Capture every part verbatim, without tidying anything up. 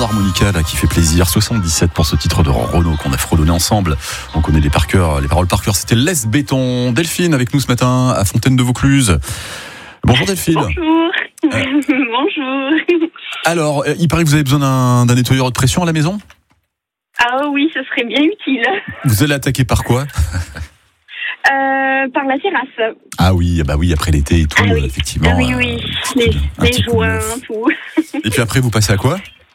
harmonica là, qui fait plaisir. soixante-dix-sept pour ce titre de Renaud qu'on a fredonné ensemble. On connaît les par cœur, les paroles par cœur. C'était Laisse Béton. Delphine avec nous ce matin à Fontaine de Vaucluse. Bonjour Delphine. Bonjour. Euh, Bonjour. Alors, il paraît que vous avez besoin d'un, d'un nettoyeur de pression à la maison ? Ah oui, ce serait bien utile. Vous allez attaquer par quoi ? Euh, par la terrasse. Ah oui, bah oui, après l'été et tout, Ah oui. effectivement. Ah oui, oui. Euh, Les, un les petit coup de joints, neuf. tout. Et puis après, vous passez à quoi ?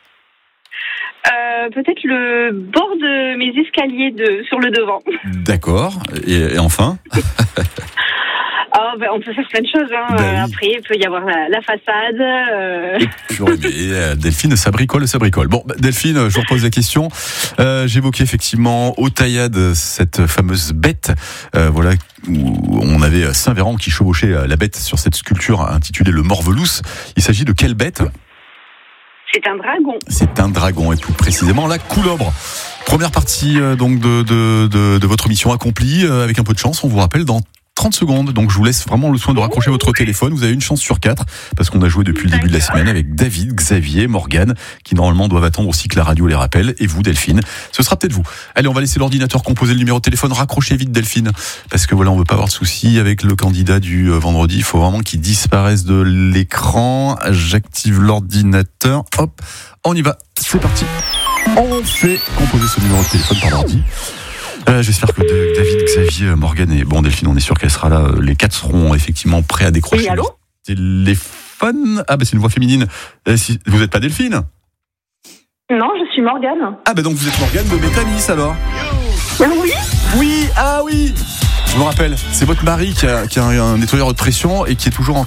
Euh, peut-être le bord de mes escaliers de, sur le devant. D'accord. Et, et enfin ? Ah, ben, on peut faire plein de choses. Hein. Ben Euh, oui. Après, il peut y avoir la, la façade. Euh... Purée, mais euh, Delphine, ça bricole, ça bricole. Bon, bah, Delphine, je vous repose la question. Euh, j'évoquais effectivement au Taillade cette fameuse bête, euh, voilà, où on avait Saint-Véran qui chevauchait la bête sur cette sculpture intitulée le Morvelous. Il s'agit de quelle bête ? C'est un dragon. C'est un dragon, et plus précisément la coulebre. Première partie euh, donc de, de, de, de votre mission accomplie. Euh, avec un peu de chance, on vous rappelle dans trente secondes. Donc je vous laisse vraiment le soin de raccrocher votre téléphone. Vous avez une chance sur quatre parce qu'on a joué depuis le début de la semaine avec David, Xavier, Morgane qui normalement doivent attendre aussi que la radio les rappelle, et vous Delphine. Ce sera peut-être vous. Allez, on va laisser l'ordinateur composer le numéro de téléphone. Raccrochez vite Delphine parce que voilà, on veut pas avoir de soucis avec le candidat du euh, vendredi. Il faut vraiment qu'il disparaisse de l'écran. J'active l'ordinateur. Hop, on y va. C'est parti. On fait composer ce numéro de téléphone par l'ordi. Euh, j'espère que de, David, Xavier, Morgane et bon Delphine, on est sûr qu'elle sera là. Les quatre seront effectivement prêts à décrocher Oui, allô ? leur téléphone. Ah bah c'est une voix féminine. Euh, si, vous n'êtes pas Delphine ? Non, je suis Morgane. Ah bah donc vous êtes Morgane de Métanis alors ? Oui. Oui, ah oui. Je me rappelle, c'est votre mari qui a, qui a un nettoyeur de pression et qui est toujours en